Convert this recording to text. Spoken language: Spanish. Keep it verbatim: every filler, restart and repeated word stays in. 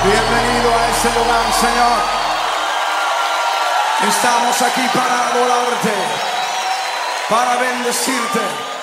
Bienvenido a este lugar, Señor. Estamos aquí para adorarte, para bendecirte.